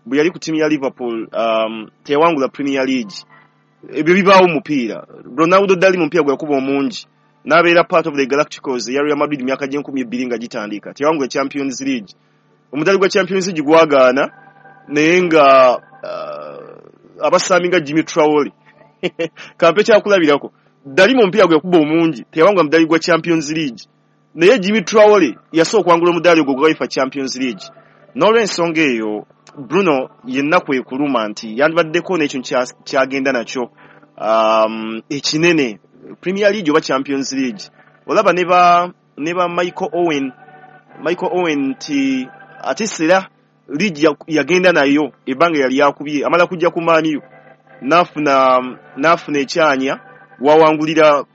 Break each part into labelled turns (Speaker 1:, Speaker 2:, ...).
Speaker 1: bwe yali ku timu ya Liverpool tewangula Premier League. Ebyo bibaawo mupiira. Ronaldo dali mupiira gwe kuba omungi. N'abeera part of the Galacticos ya Real Madrid myaka gye 12 nga gitandika. Tewangula Champions League. Omudali gwa Champions League gwagaana naye nga abasambi nga Jimmy Traore. Kampe kyakulabirako. Dali mupiira gwe kuba omungi. Tewangula mudali gwa Champions League. Naye Jimmy Traore yasooka kwangula omudali ogwo gwa UEFA Champions League. N'olw'ensonga eyo Bruno yenna kwekuluma nti yandibaddeko n'ekyo kyagenda nakyo ekinene Premier League oba Champions League. Olaba ne ba Michael Owen nti ate sera league yagenda nayo ebanga yali yakubye amala kujja ku Man U nafuna ekyanya wawangulira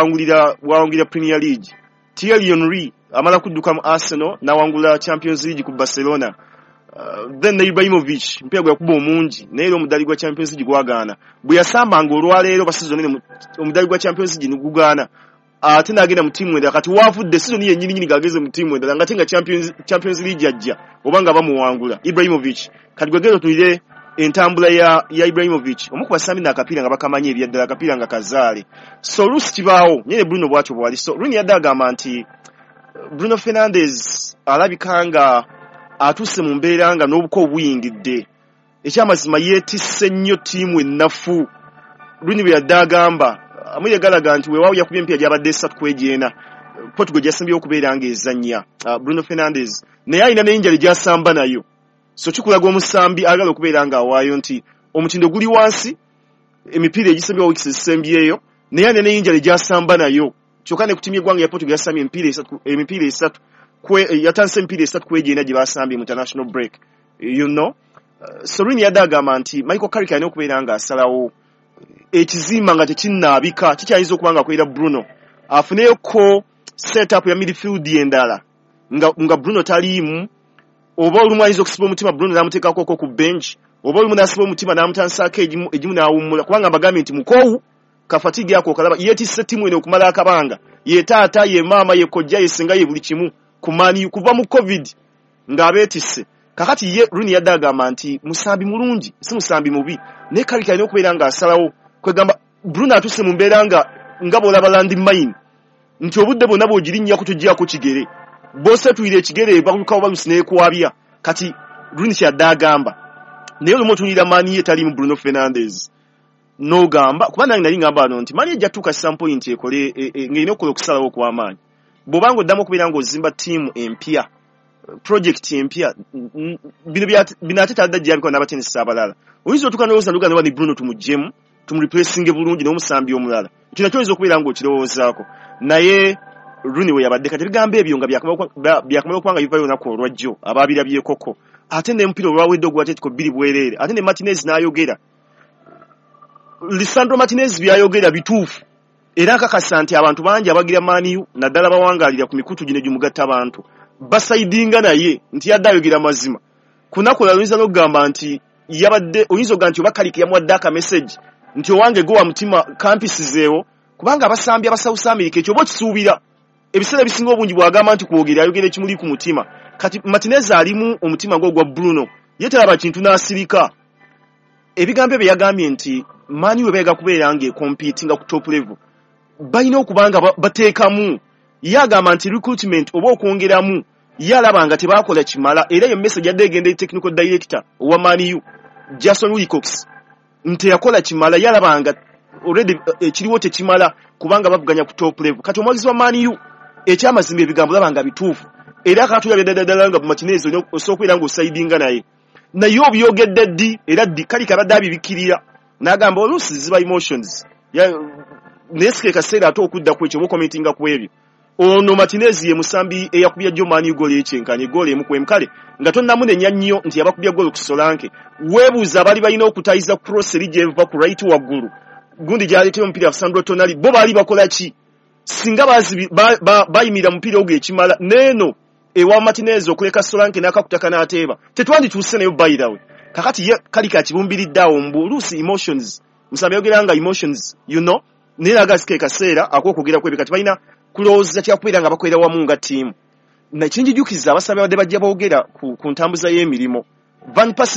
Speaker 1: Premier League. Thierry Henry amala kudduka mu Arsenal nawangula Champions League ku Barcelona. Then Ibrahimovic mpia gwa kuba omungi naye omudali gwa Champions League gwagaana bwe yasambanga olwaleero basizoni ne omudali gwa Champions League nigugaana ate nagenda mu timu endala kati wavudde season yennyini gageze mu timu endala ngatenga Champions League ajja obanga bamuwangula Ibrahimovic kati gwegero tulire entambula ya Ibrahimovic omukuba sami na akapira nga bakamanye ebyaddala akapira nga kazaale so lusi kibaawo nyene Bruno bwatyo bwali so Rooney yadagamba nti Bruno Fernandes alabikanga atuse mu mbeera nga n'obuko obuyingidde ekyamazima yeetisse nnyo ttiimu ennafu Rooney bwe yaddagamba amuyegalaga nti weewaawo yakubye empya gy'abadde 3 kwejeena Portugal gyasimbye okubeera ng'ezannya Bruno Fernandes naye alina n'enjala gy'asamba nayo so kikulaga omusambi agala okubeera ng'awaayo nti omutindo guli wansi emipiira egisembye wiiki ezisembyeyo naye alina n'enjala gy'asamba nayo kyokka ne ku ttiimu y'eggwanga ya Portugal yasambye emipiira 3 yatanse emipiira 3 kwejeena gye basambye mu international break so Rooney yadagamba nti Michael Carrick alina okubeera ng'asalawo ekizimba nga tekinnaabika kikyayinza okuba nga akolera Bruno afuneyo ko setup ya midfield endala nga Bruno taliimu oba olumu ayinza okusiba omutima Bruno n'amuteekako ku bench oba olumu n'asiba omutima n'amutansaako egimu n'awummula kubanga bagambye nti mukowu kafatigi ako kalaba yeetisse ttiimu eno okumala akabanga ye taata ye maama ye kojja ye singa ye buli kimu ku Man U kuva mu COVID ng'abeetisse kakati ye Rooney yadagamba nti musambi mulungi si musambi mubi ne Carrick alina okubeera ng'asalawo kwegamba Bruno atuse mu mbeera nga bw'olaba landmine nti obudde bwonna bw'ogirinnyako toggyako kigere bw'osetuyira ekigere balukawo balusi n'ekwabya kati Rooney kyaddaagamba naye olumu otunulira Man U etaliimu Bruno Fernandes n'ogamba kuba nange nali ngamba wano nti Man U ejja tuuka some point ekole ng'erina okukola okusalawo okw'amaanyi bw'obanga oddamu okubeera ng'ozimba ttiimu empya project empya bino ate tadda gyabikola n'abatenesi abalala oyinza otuuka n'olowooza ndugana wani Bruno tumuggyemu tumureplacinge bulungi n'omusambi omulala ekyo nakyo oyinza okubeera ng'okirowoozaako naye Rooney we yabadde kati ebigambo ebyo nga byakamala okuba nga bivayo olunaku olwajjo abaabirabyekoko ate n'omupiira olwawedde ogwa Atletico bbiri bwereere ate ne Martinez n'ayogera Lisandro Martinez byayogera bituufu era akakasa nti abantu bangi abagira Man U naddala bawangaalira ku mikutu gino gy'omugatta abantu basayidinga naye nti yadde ayogera mazima kunakola oyinza n'okugamba nti yabadde oyinza okuga nti oba Carrick yamuwadde aka message nti owange gowa mutima kampisizeewo kubanga abasambi abasawusa Amerika ekyo oba okisuubira ebiseera ebisinga obungi bw'agamba nti kwogera ayogera ekimuli ku mutima kati Martinez alimu omutima ng'ogwa Bruno ye talaba kintu n'asirika ebigambo bye yagambye nti Man U we beega kubeera ng'ekompiitinga ku top level balina okuba nga bateekamu ye agamba nti recruitment oba okwongeramu ye alaba nga tebaakola kimala era eyo message yadde egenda technical director owa Man U Jason Wilcox nti yakola kimala ye alaba nga already ekiriwo tekimala kubanga bavuganya ku top level kati omwagizi wa Man U ekyamazimba ebigambo laba nga bituufu era akatulabye ddala nga Martinez osookwera ng'osaidinga naye obyogedde ddi era ddi Carrick abadde abibikkirira n'agamba oluusi ziba emotions nesike kaseera ate okudda ku ekyo obakomentinga ku ebyo ono Martinez ye musambi eyakubya jjo Man U goal ekyenkanye goal emu kwemu kale nga tonnamunenya nnyo nti yabakubya goal ku Solanke weebuuza abali balina okutayiza cross eri gyeva ku right waggulu gundi gyaleetera omupiira Sandro Tonali bo baali bakola ki singa bayimira mupiira ogwo ekimala neeno ewa Martinez okuleka Solanke n'akakutaka n'ateeba tetwandituuse nayo by the way kakati ye Carrick akibumbiridde awo mbu oluusi emotions musambi yogera nga emotions naye agasike kaseera ak'okwogera kwebyo kati balina kulowooza kyakubeera nga bakolera wamu nga ttiimu nakinjijukiza abasambi abadde bajja boogera ku ntambuza y'emirimu Van Persie